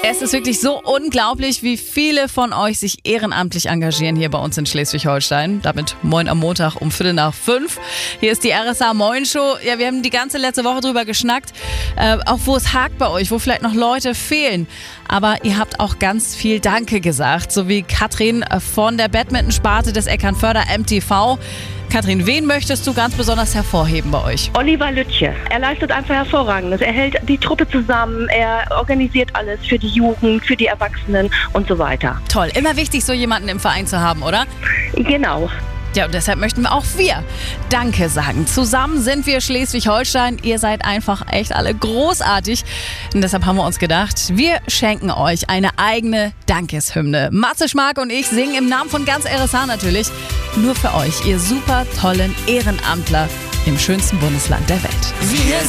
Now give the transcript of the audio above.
Es ist wirklich so unglaublich, wie viele von euch sich ehrenamtlich engagieren hier bei uns in Schleswig-Holstein. Damit moin am Montag um 4:45. Hier ist die RSA Moin Show. Ja, wir haben die ganze letzte Woche drüber geschnackt, auch wo es hakt bei euch, wo vielleicht noch Leute fehlen. Aber ihr habt auch ganz viel Danke gesagt, so wie Katrin von der Badmintonsparte des Eckernförder MTV. Katrin, wen möchtest du ganz besonders hervorheben bei euch? Oliver Lütje. Er leistet einfach Hervorragendes. Er hält die Truppe zusammen, er organisiert alles für die Jugend, für die Erwachsenen und so weiter. Toll, immer wichtig, so jemanden im Verein zu haben, oder? Genau. Ja, und deshalb möchten auch wir Danke sagen. Zusammen sind wir Schleswig-Holstein. Ihr seid einfach echt alle großartig. Und deshalb haben wir uns gedacht, wir schenken euch eine eigene Dankeshymne. Matze Schmark und ich singen im Namen von ganz RSA natürlich nur für euch, ihr super tollen Ehrenamtler im schönsten Bundesland der Welt.